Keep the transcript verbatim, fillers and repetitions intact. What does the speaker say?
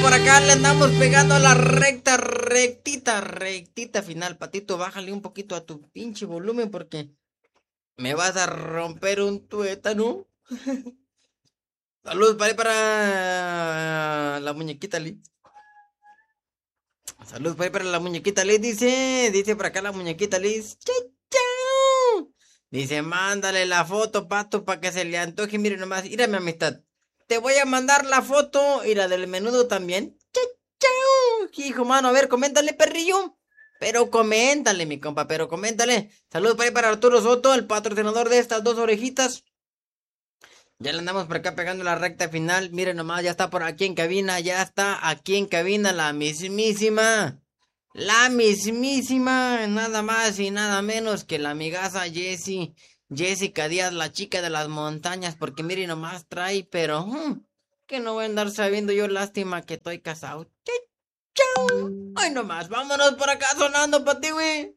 por acá le andamos pegando a la recta, rectita, rectita final. Patito, bájale un poquito a tu pinche volumen porque me vas a romper un tuétano. Saludos para, ahí para la muñequita Liz. Saludos para, ahí para la muñequita Liz, dice. Dice por acá la muñequita Liz. Chau, chau. Dice, mándale la foto, pato, para que se le antoje. Mire nomás, mira mi amistad. Te voy a mandar la foto y la del menudo también. Chau, chau. Hijo, mano, a ver, coméntale, perrillo. Pero coméntale, mi compa, pero coméntale. Saludos para, ahí para Arturo Soto, el patrocinador de estas dos orejitas. Ya le andamos por acá pegando la recta final. Miren nomás, ya está por aquí en cabina. Ya está aquí en cabina la mismísima. La mismísima. Nada más y nada menos que la amigaza Jessie. Jessica Díaz, la chica de las montañas. Porque miren nomás trae, pero... hmm, que no voy a andar sabiendo yo. Lástima que estoy casado. Chau, chau. Ay nomás, vámonos por acá sonando para ti, güey.